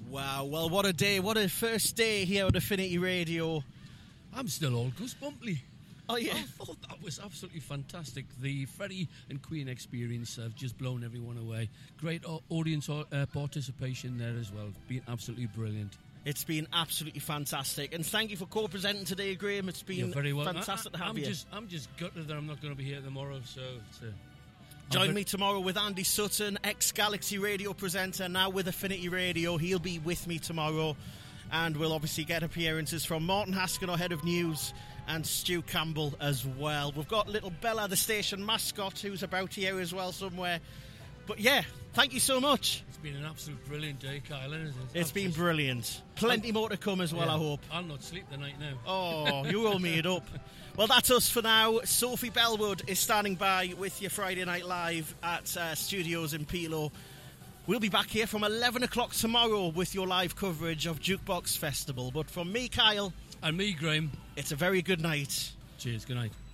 Wow, well, what a day. What a first day here on Affinity Radio. I'm still all goosebumply. Oh, yeah. I thought that was absolutely fantastic. The Freddie and Queen experience have just blown everyone away. Great audience participation there as well. Been absolutely brilliant. It's been absolutely fantastic. And thank you for co-presenting today, Graham. It's been very well. fantastic to have you. I'm just gutted that I'm not going to be here tomorrow, so... Join me tomorrow with Andy Sutton, ex-Galaxy Radio presenter, now with Affinity Radio. He'll be with me tomorrow. And we'll obviously get appearances from Martin Haskin, our head of news, and Stu Campbell as well. We've got little Bella, the station mascot, who's about here as well somewhere. But yeah, thank you so much. It's been an absolute brilliant day, Kyle, isn't it? It's been brilliant. Plenty more to come as well, I hope. I'll not sleep the night now. Oh, you owe me it up. Well, that's us for now. Sophie Bellwood is standing by with your Friday Night Live at Studios in Pilo. We'll be back here from 11 o'clock tomorrow with your live coverage of Jukebox Festival. But from me, Kyle... And me, Graham... It's a very good night. Cheers, good night.